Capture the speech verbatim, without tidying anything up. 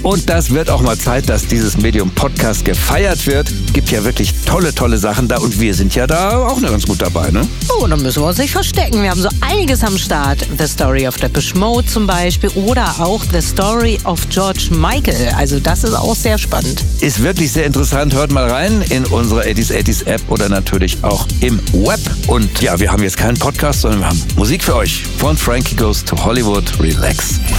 Und das wird auch mal Zeit, dass dieses Medium Podcast gefeiert wird. Gibt ja wirklich tolle, tolle Sachen da und wir sind ja da auch noch ganz gut dabei, ne? Oh, dann müssen wir uns nicht verstecken. Wir haben so einiges am Start. The Story of Depeche Mode zum Beispiel oder auch The Story of George Michael. Also das ist auch sehr spannend. Ist wirklich sehr interessant. Hört mal rein in unsere achtziger achtziger App oder natürlich auch im Web. Und ja, wir haben jetzt keinen Podcast, sondern wir haben Musik für euch. Von Frankie Goes to Hollywood. Relax.